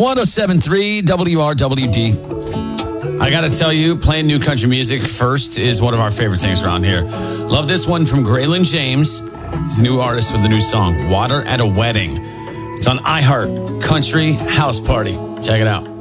107.3 WRWD. I got to tell you, playing new country music first is one of our favorite things around here. Love this one from Graylin James. He's a new artist with a new song, Water at a Wedding. It's on iHeart Country House Party. Check it out.